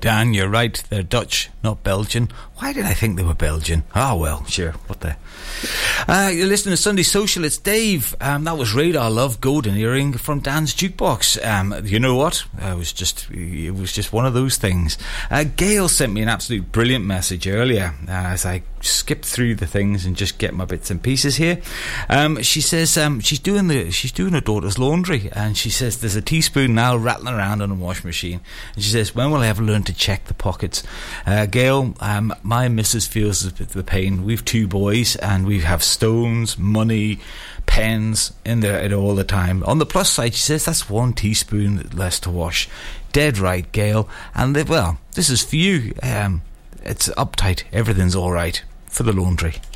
Dan, you're right. They're Dutch, not Belgian. Why did I think they were Belgian? Oh, well, sure. What the... you're listening to Sunday Social. It's Dave. That was Radar Love Golden Earring from Dan's Jukebox. You know what? It was just one of those things. Gail sent me an absolute brilliant message earlier as I skipped through the things and just get my bits and pieces here. She says she's doing her daughter's laundry, and she says there's a teaspoon now rattling around on a washing machine, and she says, when will I ever learn to check the pockets? Gail, my missus feels the pain. We've 2 boys, and we have stones, money, pens in there all the time. On the plus side, she says that's 1 teaspoon less to wash. Dead right, Gail. And well, this is for you. It's uptight. Everything's all right for the laundry.